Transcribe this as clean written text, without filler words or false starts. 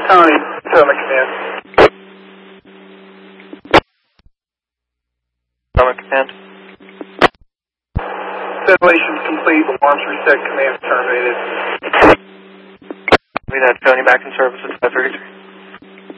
Tony, Summit Command. Summit Command. Ventilation complete, alarms reset, command terminated. We had Tony back in service at 533.